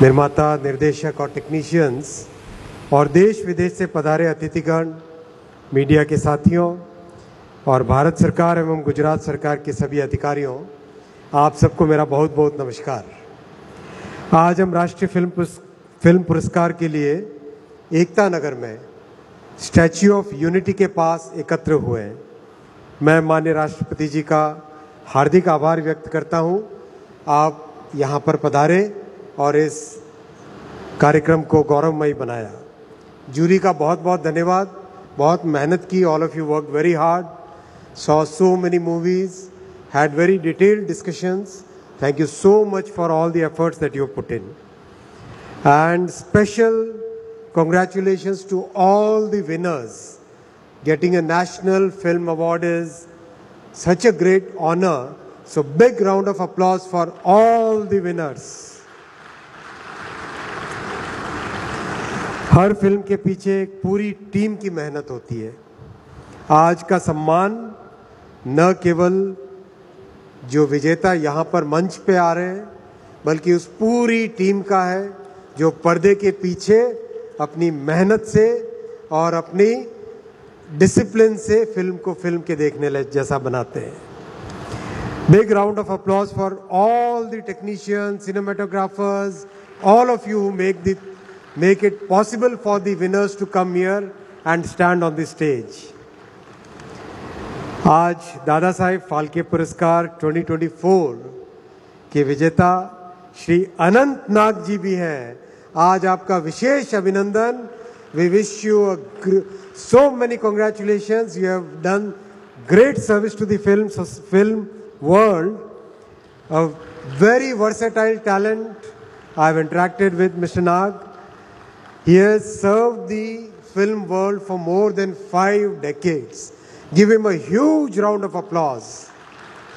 निर्माता, निर्देशक और टेक्नीशियंस और देश विदेश से पधारे अतिथिगण, मीडिया के साथियों और भारत सरकार एवं गुजरात सरकार के सभी अधिकारियों, आप सबको मेरा बहुत बहुत नमस्कार। आज हम राष्ट्रीय फिल्म पुरस्कार के लिए एकता नगर में स्टैच्यू ऑफ यूनिटी के पास एकत्र हुए हैं। मैं माननीय राष्ट्रपति जी का हार्दिक आभार व्यक्त करता हूं। आप यहां पर पधारे और इस कार्यक्रम को गौरवमयी बनाया। जूरी का बहुत बहुत धन्यवाद, बहुत मेहनत की। All of you work very hard, saw so many movies, had very detailed discussions. Thank you so much for all the efforts that you have put in. And special congratulations to all the winners. Getting a National Film Award is such a great honor. So big round of applause for all the winners. Her film के पीछे एक पूरी team की मेहनत होती है। आज का सम्मान न केवल जो विजेता यहाँ पर मंच पे आ रहे हैं, बल्कि उस पूरी टीम का है जो पर्दे के पीछे अपनी मेहनत से और अपनी डिसिप्लिन से फिल्म को फिल्म के देखने जैसा बनाते हैं। Big round of applause for all the technicians, cinematographers, all of you who make it possible for the winners to come here and stand on the stage. आज दादा साहेब फाल्के पुरस्कार 2024 के विजेता श्री अनंत नाग जी भी हैं। आज आपका विशेष अभिनंदन। We wish you so many congratulations. You have done great service to the film world. A very versatile talent. I have interacted with Mr. Nag. He has served the film world for more than 5 decades. Give him a huge round of applause.